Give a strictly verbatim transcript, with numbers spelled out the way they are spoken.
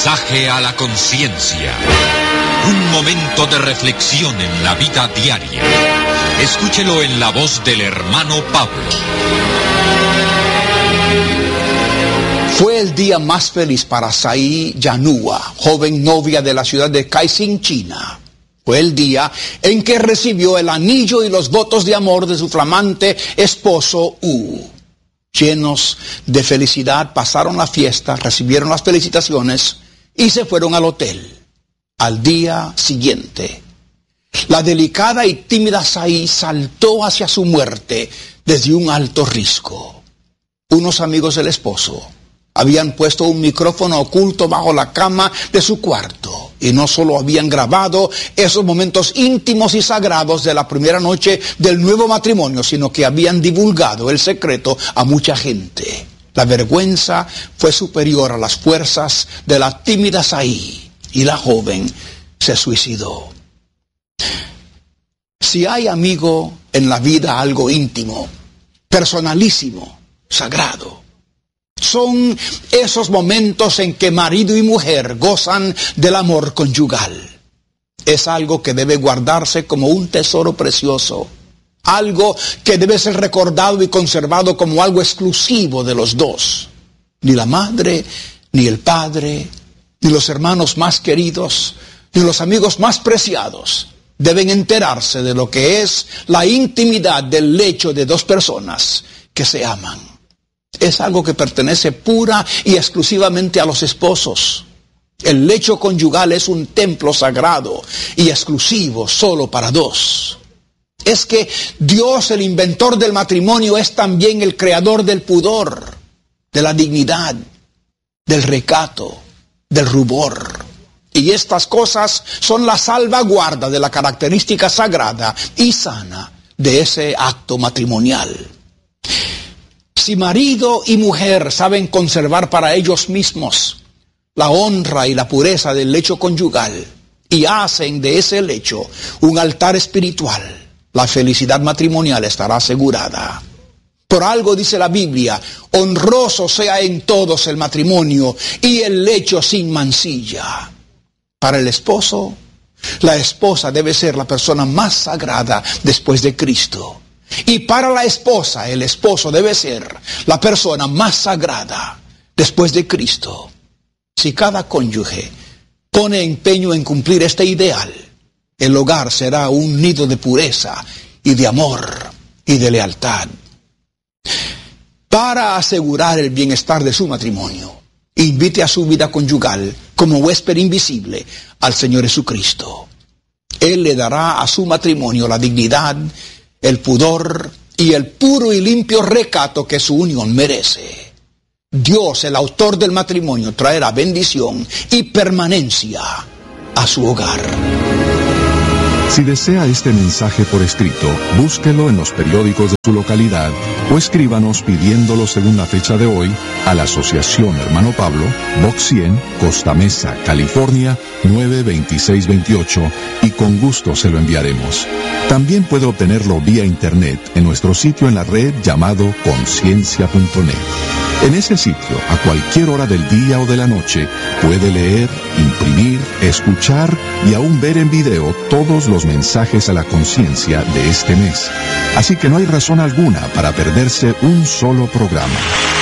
Mensaje a la conciencia. Un momento de reflexión en la vida diaria. Escúchelo en la voz del hermano Pablo. Fue el día más feliz para Tsai Yanhua, joven novia de la ciudad de Kaixing, China. Fue el día en que recibió el anillo y los votos de amor de su flamante esposo Wu. Llenos de felicidad pasaron la fiesta, recibieron las felicitaciones y se fueron al hotel. Al día siguiente, la delicada y tímida Tsai saltó hacia su muerte desde un alto risco. Unos amigos del esposo habían puesto un micrófono oculto bajo la cama de su cuarto y no solo habían grabado esos momentos íntimos y sagrados de la primera noche del nuevo matrimonio, sino que habían divulgado el secreto a mucha gente. La vergüenza fue superior a las fuerzas de la tímida Tsai y la joven se suicidó. Si hay, amigo, en la vida algo íntimo, personalísimo, sagrado, son esos momentos en que marido y mujer gozan del amor conyugal. Es algo que debe guardarse como un tesoro precioso, algo que debe ser recordado y conservado como algo exclusivo de los dos. Ni la madre, ni el padre, ni los hermanos más queridos, ni los amigos más preciados deben enterarse de lo que es la intimidad del lecho de dos personas que se aman. Es algo que pertenece pura y exclusivamente a los esposos. El lecho conyugal es un templo sagrado y exclusivo solo para dos. Es que Dios, el inventor del matrimonio, es también el creador del pudor, de la dignidad, del recato, del rubor. Y estas cosas son la salvaguarda de la característica sagrada y sana de ese acto matrimonial. Si marido y mujer saben conservar para ellos mismos la honra y la pureza del lecho conyugal y hacen de ese lecho un altar espiritual, la felicidad matrimonial estará asegurada. Por algo dice la Biblia: honroso sea en todos el matrimonio y el lecho sin mancilla. Para el esposo, la esposa debe ser la persona más sagrada después de Cristo. Y para la esposa, el esposo debe ser la persona más sagrada después de Cristo. Si cada cónyuge pone empeño en cumplir este ideal, el hogar será un nido de pureza y de amor y de lealtad. Para asegurar el bienestar de su matrimonio, invite a su vida conyugal como huésped invisible al Señor Jesucristo. Él le dará a su matrimonio la dignidad, el pudor y el puro y limpio recato que su unión merece. Dios, el autor del matrimonio, traerá bendición y permanencia a su hogar. Si desea este mensaje por escrito, búsquelo en los periódicos de su localidad o escríbanos pidiéndolo según la fecha de hoy a la Asociación Hermano Pablo, Box cien, Costa Mesa, California, nueve veintiséis veintiocho, y con gusto se lo enviaremos. También puede obtenerlo vía internet en nuestro sitio en la red llamado conciencia punto net. En ese sitio, a cualquier hora del día o de la noche, puede leer, imprimir, escuchar y aún ver en video todos los mensajes a la conciencia de este mes. Así que no hay razón alguna para perderse un solo programa.